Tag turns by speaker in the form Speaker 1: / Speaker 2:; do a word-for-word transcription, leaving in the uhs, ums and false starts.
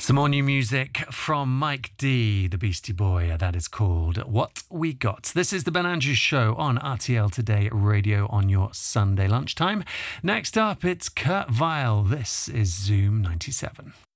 Speaker 1: Some more new music from Mike D, the Beastie Boy. That is called What We Got. This is the Ben Andrews Show on R T L Today Radio on your Sunday lunchtime. Next up, it's Kurt Vile. This is Zoom ninety-seven.